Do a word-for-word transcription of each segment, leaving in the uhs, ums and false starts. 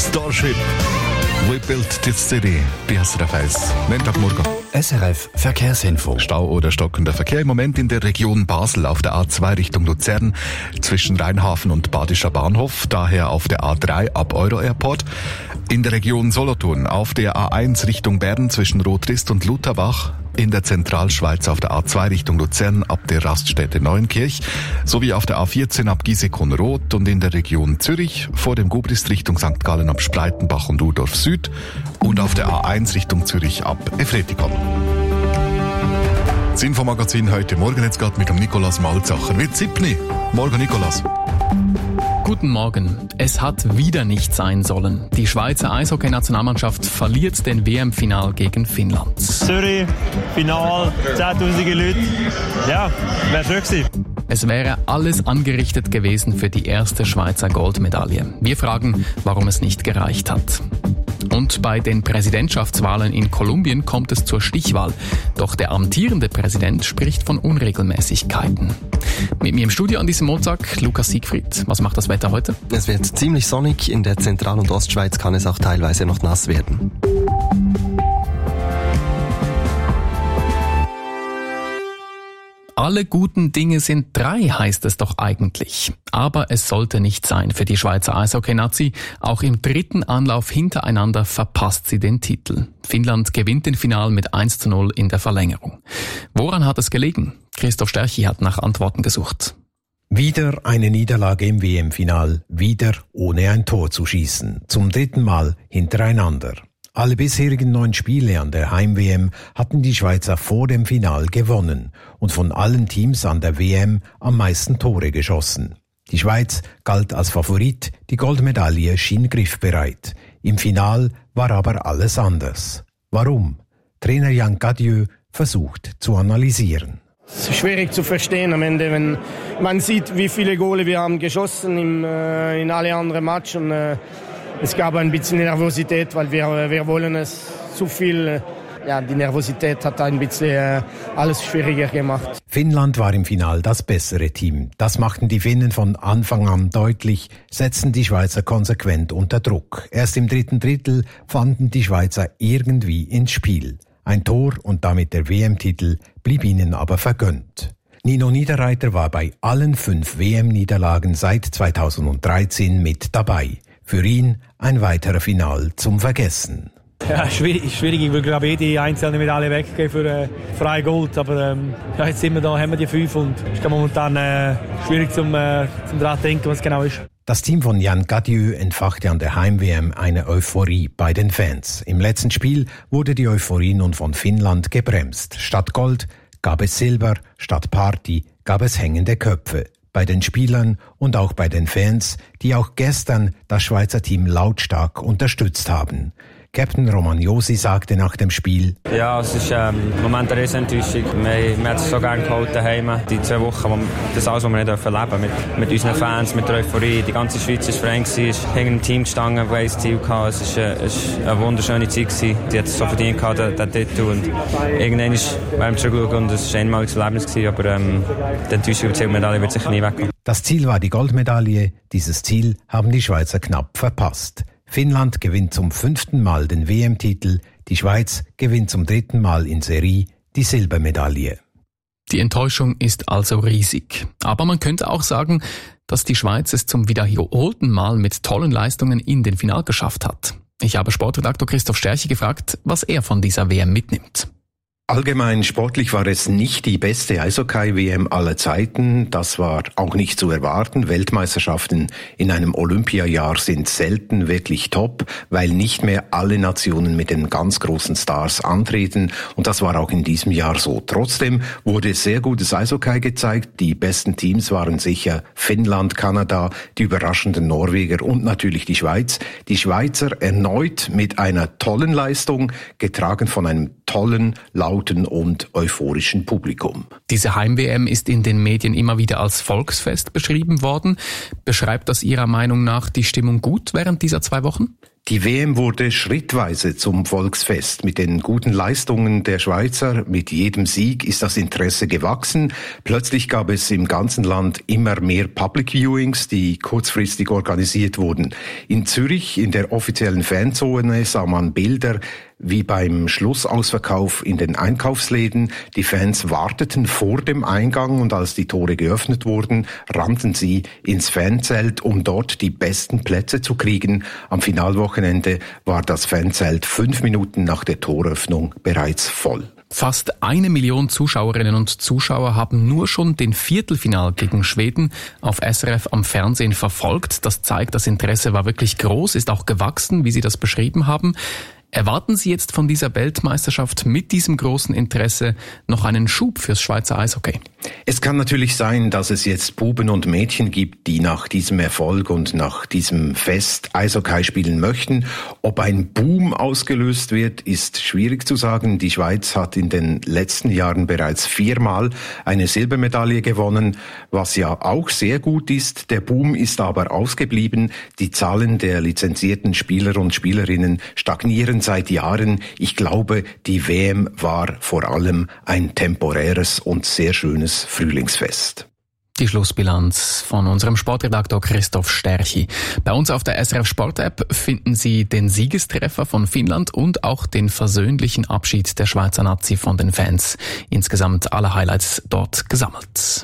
Starship. We built this city. Bei S R F eins. Montagmorgen. S R F Verkehrsinfo. Stau oder stockender Verkehr im Moment in der Region Basel auf der A zwei Richtung Luzern zwischen Rheinhafen und Badischer Bahnhof, daher auf der A drei ab Euro Airport. In der Region Solothurn auf der A eins Richtung Bern zwischen Rotrist und Lutherbach. In der Zentralschweiz auf der A zwei Richtung Luzern ab der Raststätte Neuenkirch sowie auf der A vierzehn ab Giesekon-Roth und in der Region Zürich vor dem Gubrist Richtung Sankt Gallen ab Spreitenbach und Urdorf Süd und auf der A eins Richtung Zürich ab Efretikon. Das Infomagazin heute Morgen jetzt gerade mit dem Nikolaus Malzacher. Wird siebni. Morgen, Nikolaus. Guten Morgen. Es hat wieder nicht sein sollen. Die Schweizer Eishockey-Nationalmannschaft verliert den W M-Final gegen Finnland. Zürich, Final, zehntausende Leute. Ja, wäre schön gewesen. Es wäre alles angerichtet gewesen für die erste Schweizer Goldmedaille. Wir fragen, warum es nicht gereicht hat. Und bei den Präsidentschaftswahlen in Kolumbien kommt es zur Stichwahl. Doch der amtierende Präsident spricht von Unregelmäßigkeiten. Mit mir im Studio an diesem Montag Lukas Siegfried. Was macht das Wetter heute? Es wird ziemlich sonnig. In der Zentral- und Ostschweiz kann es auch teilweise noch nass werden. Alle guten Dinge sind drei, heißt es doch eigentlich. Aber es sollte nicht sein für die Schweizer Eishockey-Nazi. Auch im dritten Anlauf hintereinander verpasst sie den Titel. Finnland gewinnt den Final mit eins zu null in der Verlängerung. Woran hat es gelegen? Christoph Sterchi hat nach Antworten gesucht. Wieder eine Niederlage im W M-Final, wieder ohne ein Tor zu schießen. Zum dritten Mal hintereinander. Alle bisherigen neun Spiele an der Heim-W M hatten die Schweizer vor dem Final gewonnen und von allen Teams an der W M am meisten Tore geschossen. Die Schweiz galt als Favorit, die Goldmedaille schien griffbereit. Im Final war aber alles anders. Warum? Trainer Jan Cadieux versucht zu analysieren. Es ist schwierig zu verstehen am Ende, wenn man sieht, wie viele Gole wir haben geschossen im, äh, in alle anderen Matches. Und, äh, es gab ein bisschen Nervosität, weil wir, wir wollen es zu viel. Ja, die Nervosität hat ein bisschen äh, alles schwieriger gemacht. Finnland war im Final das bessere Team. Das machten die Finnen von Anfang an deutlich, setzten die Schweizer konsequent unter Druck. Erst im dritten Drittel fanden die Schweizer irgendwie ins Spiel. Ein Tor und damit der W M-Titel blieb ihnen aber vergönnt. Nino Niederreiter war bei allen fünf W M-Niederlagen seit zweitausenddreizehn mit dabei. Für ihn ein weiterer Final zum Vergessen. Ja, schwierig, schwierig. Ich will, glaube ich, jede einzelne Medaille weggeben für äh, freie Gold. Aber ähm, ja, jetzt sind wir da, haben wir die fünf und es ist momentan äh, schwierig zum, äh, zum daran denken, was genau ist. Das Team von Jan Cadieux entfachte an der Heim-W M eine Euphorie bei den Fans. Im letzten Spiel wurde die Euphorie nun von Finnland gebremst. Statt Gold gab es Silber, statt Party gab es hängende Köpfe. Bei den Spielern und auch bei den Fans, die auch gestern das Schweizer Team lautstark unterstützt haben. Captain Romagnosi sagte nach dem Spiel: Ja, es ist ähm, im Moment eine Riesenenttäuschung. Wir, wir haben es so gerne geholt daheim. Die zwei Wochen, wo wir, das alles, was wir nicht erleben dürfen. Mit, mit unseren Fans, mit der Euphorie. Die ganze Schweiz war vereint, ist hinter einem Team gestanden, das ein Ziel hatte. Es war eine, eine wunderschöne Zeit. Sie hat es so verdient, den, den Titel. Und irgendwann werden wir zurückschauen und es war ein einmaliges Erlebnis. Aber ähm, die Enttäuschung über die Medaille wird sicher nie wegkommen. Das Ziel war die Goldmedaille. Dieses Ziel haben die Schweizer knapp verpasst. Finnland gewinnt zum fünften Mal den W M-Titel, die Schweiz gewinnt zum dritten Mal in Serie die Silbermedaille. Die Enttäuschung ist also riesig. Aber man könnte auch sagen, dass die Schweiz es zum wiederholten Mal mit tollen Leistungen in den Final geschafft hat. Ich habe Sportredaktor Christoph Sterchi gefragt, was er von dieser W M mitnimmt. Allgemein sportlich war es nicht die beste Eishockey-W M aller Zeiten. Das war auch nicht zu erwarten. Weltmeisterschaften in einem Olympiajahr sind selten wirklich top, weil nicht mehr alle Nationen mit den ganz großen Stars antreten. Und das war auch in diesem Jahr so. Trotzdem wurde sehr gutes Eishockey gezeigt. Die besten Teams waren sicher Finnland, Kanada, die überraschenden Norweger und natürlich die Schweiz. Die Schweizer erneut mit einer tollen Leistung, getragen von einem tollen, lauten und euphorischen Publikum. Diese Heim-W M ist in den Medien immer wieder als Volksfest beschrieben worden. Beschreibt das Ihrer Meinung nach die Stimmung gut während dieser zwei Wochen? Die W M wurde schrittweise zum Volksfest. Mit den guten Leistungen der Schweizer, mit jedem Sieg ist das Interesse gewachsen. Plötzlich gab es im ganzen Land immer mehr Public Viewings, die kurzfristig organisiert wurden. In Zürich, in der offiziellen Fanzone, sah man Bilder wie beim Schlussausverkauf in den Einkaufsläden. Die Fans warteten vor dem Eingang und als die Tore geöffnet wurden, rannten sie ins Fanzelt, um dort die besten Plätze zu kriegen. Am Finalwochenende war das Fanzelt fünf Minuten nach der Toröffnung bereits voll. Fast eine Million Zuschauerinnen und Zuschauer haben nur schon den Viertelfinal gegen Schweden auf S R F am Fernsehen verfolgt. Das zeigt, das Interesse war wirklich groß, ist auch gewachsen, wie Sie das beschrieben haben. Erwarten Sie jetzt von dieser Weltmeisterschaft mit diesem großen Interesse noch einen Schub fürs Schweizer Eishockey? Es kann natürlich sein, dass es jetzt Buben und Mädchen gibt, die nach diesem Erfolg und nach diesem Fest Eishockey spielen möchten. Ob ein Boom ausgelöst wird, ist schwierig zu sagen. Die Schweiz hat in den letzten Jahren bereits viermal eine Silbermedaille gewonnen, was ja auch sehr gut ist. Der Boom ist aber ausgeblieben. Die Zahlen der lizenzierten Spieler und Spielerinnen stagnieren seit Jahren. Ich glaube, die W M war vor allem ein temporäres und sehr schönes Frühlingsfest. Die Schlussbilanz von unserem Sportredaktor Christoph Sterchi. Bei uns auf der S R F Sport App finden Sie den Siegestreffer von Finnland und auch den versöhnlichen Abschied der Schweizer Nazi von den Fans. Insgesamt alle Highlights dort gesammelt.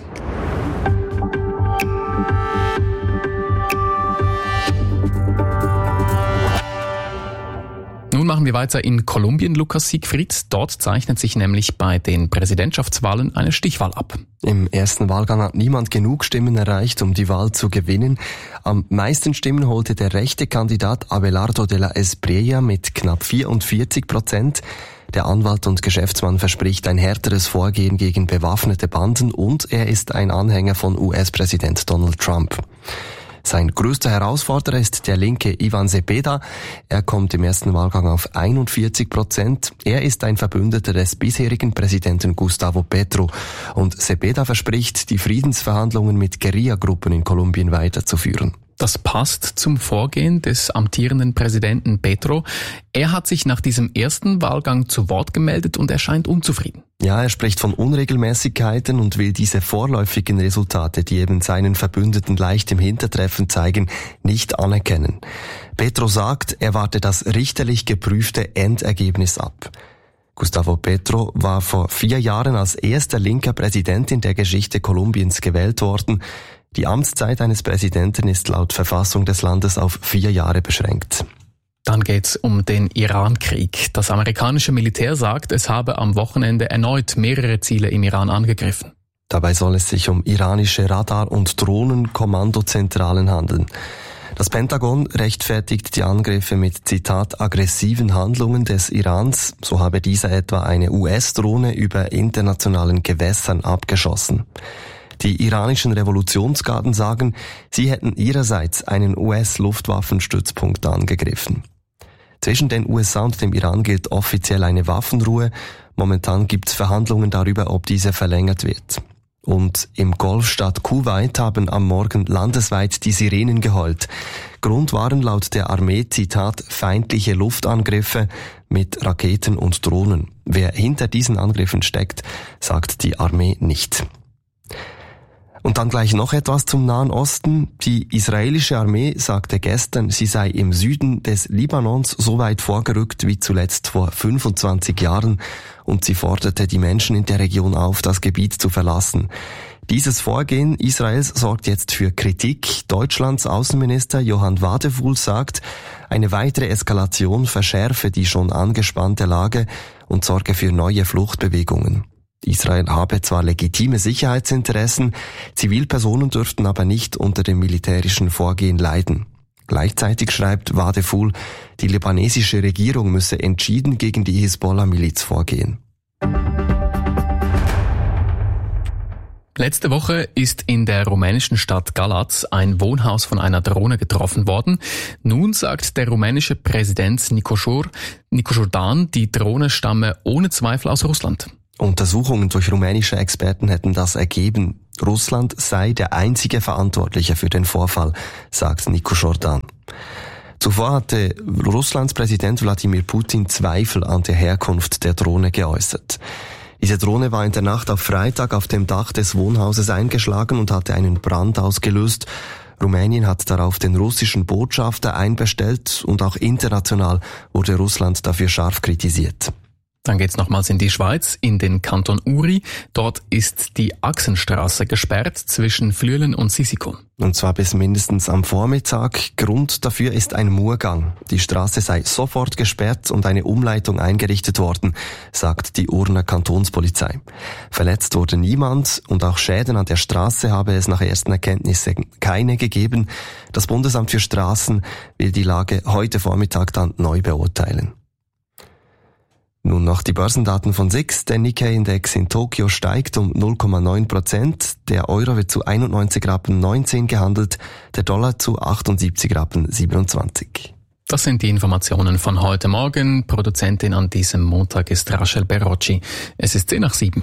Nun machen wir weiter in Kolumbien, Lukas Siegfried. Dort zeichnet sich nämlich bei den Präsidentschaftswahlen eine Stichwahl ab. Im ersten Wahlgang hat niemand genug Stimmen erreicht, um die Wahl zu gewinnen. Am meisten Stimmen holte der rechte Kandidat Abelardo de la Espriella mit knapp vierundvierzig Prozent. Der Anwalt und Geschäftsmann verspricht ein härteres Vorgehen gegen bewaffnete Banden und er ist ein Anhänger von U S-Präsident Donald Trump. Sein größter Herausforderer ist der Linke Iván Cepeda. Er kommt im ersten Wahlgang auf einundvierzig Prozent. Er ist ein Verbündeter des bisherigen Präsidenten Gustavo Petro. Und Cepeda verspricht, die Friedensverhandlungen mit Guerillagruppen in Kolumbien weiterzuführen. Das passt zum Vorgehen des amtierenden Präsidenten Petro. Er hat sich nach diesem ersten Wahlgang zu Wort gemeldet und er scheint unzufrieden. Ja, er spricht von Unregelmäßigkeiten und will diese vorläufigen Resultate, die eben seinen Verbündeten leicht im Hintertreffen zeigen, nicht anerkennen. Petro sagt, er warte das richterlich geprüfte Endergebnis ab. Gustavo Petro war vor vier Jahren als erster linker Präsident in der Geschichte Kolumbiens gewählt worden. Die Amtszeit eines Präsidenten ist laut Verfassung des Landes auf vier Jahre beschränkt. Dann geht's um den Iran-Krieg. Das amerikanische Militär sagt, es habe am Wochenende erneut mehrere Ziele im Iran angegriffen. Dabei soll es sich um iranische Radar- und Drohnenkommandozentralen handeln. Das Pentagon rechtfertigt die Angriffe mit, Zitat, aggressiven Handlungen des Irans. So habe dieser etwa eine U S-Drohne über internationalen Gewässern abgeschossen. Die iranischen Revolutionsgarden sagen, sie hätten ihrerseits einen U S-Luftwaffenstützpunkt angegriffen. Zwischen den U S A und dem Iran gilt offiziell eine Waffenruhe. Momentan gibt es Verhandlungen darüber, ob diese verlängert wird. Und im Golfstaat Kuwait haben am Morgen landesweit die Sirenen geheult. Grund waren laut der Armee, Zitat, feindliche Luftangriffe mit Raketen und Drohnen. Wer hinter diesen Angriffen steckt, sagt die Armee nicht. Und dann gleich noch etwas zum Nahen Osten. Die israelische Armee sagte gestern, sie sei im Süden des Libanons so weit vorgerückt wie zuletzt vor fünfundzwanzig Jahren und sie forderte die Menschen in der Region auf, das Gebiet zu verlassen. Dieses Vorgehen Israels sorgt jetzt für Kritik. Deutschlands Außenminister Johann Wadefuhl sagt, eine weitere Eskalation verschärfe die schon angespannte Lage und sorge für neue Fluchtbewegungen. Israel habe zwar legitime Sicherheitsinteressen, Zivilpersonen dürften aber nicht unter dem militärischen Vorgehen leiden. Gleichzeitig schreibt Wadefuhl, die libanesische Regierung müsse entschieden gegen die Hisbollah-Miliz vorgehen. Letzte Woche ist in der rumänischen Stadt Galați ein Wohnhaus von einer Drohne getroffen worden. Nun sagt der rumänische Präsident Nicoșor, Nicoșordan, die Drohne stamme ohne Zweifel aus Russland. Untersuchungen durch rumänische Experten hätten das ergeben. Russland sei der einzige Verantwortliche für den Vorfall, sagt Nicoșordan. Zuvor hatte Russlands Präsident Wladimir Putin Zweifel an der Herkunft der Drohne geäußert. Diese Drohne war in der Nacht auf Freitag auf dem Dach des Wohnhauses eingeschlagen und hatte einen Brand ausgelöst. Rumänien hat darauf den russischen Botschafter einbestellt und auch international wurde Russland dafür scharf kritisiert. Dann geht's nochmals in die Schweiz, in den Kanton Uri. Dort ist die Achsenstraße gesperrt zwischen Flüelen und Sisikon. Und zwar bis mindestens am Vormittag. Grund dafür ist ein Murgang. Die Straße sei sofort gesperrt und eine Umleitung eingerichtet worden, sagt die Urner Kantonspolizei. Verletzt wurde niemand und auch Schäden an der Straße habe es nach ersten Erkenntnissen keine gegeben. Das Bundesamt für Straßen will die Lage heute Vormittag dann neu beurteilen. Nun noch die Börsendaten von S I X. Der Nikkei-Index in Tokio steigt um null Komma neun Prozent. Der Euro wird zu einundneunzig Rappen neunzehn gehandelt, der Dollar zu achtundsiebzig Rappen siebenundzwanzig. Das sind die Informationen von heute Morgen. Produzentin an diesem Montag ist Rachel Berocci. Es ist zehn nach sieben.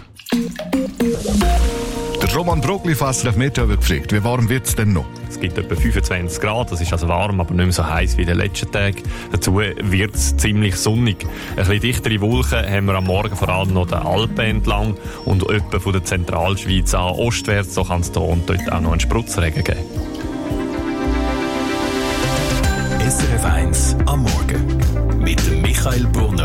Der Roman Brogli von S R F Meteo wird gefragt, wie warm wird es denn noch? Es gibt etwa fünfundzwanzig Grad, das ist also warm, aber nicht mehr so heiß wie in den letzten Tagen. Dazu wird es ziemlich sonnig. Ein bisschen dichtere Wolken haben wir am Morgen vor allem noch den Alpen entlang und etwa von der Zentralschweiz an ostwärts, so kann es hier und dort auch noch einen Spritzregen geben. S R F eins am Morgen mit Michael Brunner.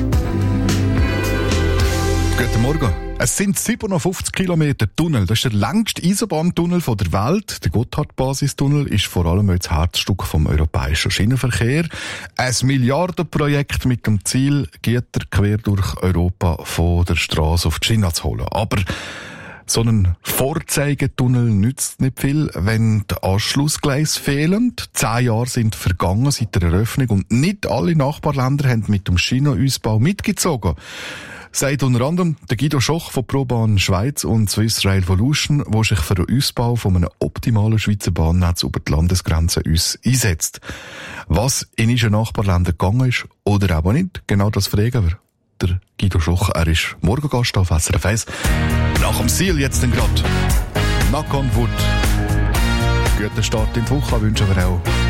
Guten Morgen. Es sind siebenundfünfzig Kilometer Tunnel. Das ist der längste Eisenbahntunnel der Welt. Der Gotthard-Basistunnel ist vor allem das Herzstück vom europäischen Schienenverkehr. Ein Milliardenprojekt mit dem Ziel, Güter quer durch Europa von der Straße auf die Schiene zu holen. Aber so ein Vorzeigetunnel nützt nicht viel, wenn die Anschlussgleise fehlen. Zehn Jahre sind vergangen seit der Eröffnung und nicht alle Nachbarländer haben mit dem Schienenausbau mitgezogen. Sagt unter anderem der Guido Schoch von ProBahn Schweiz und Swiss Rail Evolution, der sich für den Ausbau von einem optimalen Schweizer Bahnnetz über die Landesgrenzen uns einsetzt. Was in unseren Nachbarländern gegangen ist oder aber nicht, genau das fragen wir. Der Guido Schoch, er ist Morgengast auf S R F eins. Nach dem Ziel jetzt dann gerade. Knock on Wood. Guten Start in die Woche wünschen wir auch.